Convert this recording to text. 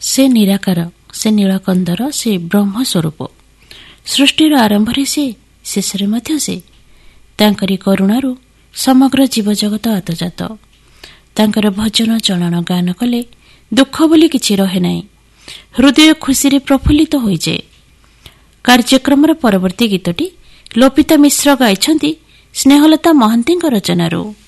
ସେ ନିରାକାର, ସେ ନୀଳକନ୍ଦର, ସେ ବ୍ରହ୍ମସ୍ୱରୂପ। ସୃଷ୍ଟିର ଆରମ୍ଭରେ ସେ, ଶେଷରେ ମଧ୍ୟ ସେ। ତାଙ୍କରି କରୁଣାରୁ ସମଗ୍ର ଜୀବଜଗତ ଆତଜାତ। ତାଙ୍କର ଭଜନ ଚଳନ ଗାନ କଲେ ଦୁଃଖ ବୋଲି କିଛି ରହେ ନାହିଁ। ହୃଦୟ ଖୁସିରେ ପ୍ରଫୁଲ୍ଲିତ ହୋଇଯାଏ। କାର୍ଯ୍ୟକ୍ରମର ପରବର୍ତ୍ତୀ ଗୀତଟି ଲୋପିତା ମିଶ୍ର ଗାଇଛନ୍ତି ସ୍ନେହଲତା ମହାନ୍ତିଙ୍କ ରଚନାରୁ।